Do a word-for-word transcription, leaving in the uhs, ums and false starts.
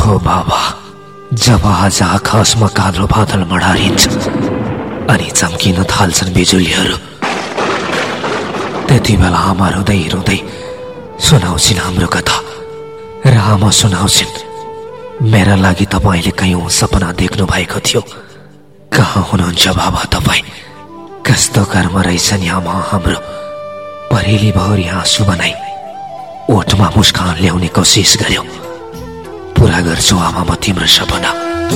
हो बाबा, जब आज आकाशमा कालो बादल मडारिन्छ अनि चम्किन थाल्छन् बिजुलीहरू, त्यति बेला आमा रुँदै रुँदै सुनाउँछिन् हाम्रो कथा र आमा सुनाउँछिन्, मेरा लागि तपाईँले कयौं सपना देख्नु भएको थियो, कहाँ हुनुहुन्छ बाबा तपाईँ, कस्तो कर्म रहेछ नि आमा हाम्रो। परेली भौरी आँसु बनाई ओठमा मुस्कान ल्याउने कोसिस गर्यो, पूरा गर्छु आमा म तिम्रो सपना।